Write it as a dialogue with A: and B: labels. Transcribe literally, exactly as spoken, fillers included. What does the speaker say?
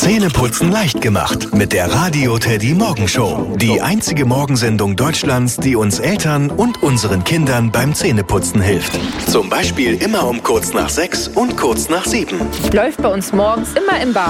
A: Zähneputzen leicht gemacht mit der Radio Teddy Morgenshow. Die einzige Morgensendung Deutschlands, die uns Eltern und unseren Kindern beim Zähneputzen hilft. Zum Beispiel immer um kurz nach sechs und kurz nach sieben.
B: Läuft bei uns morgens immer im Bad.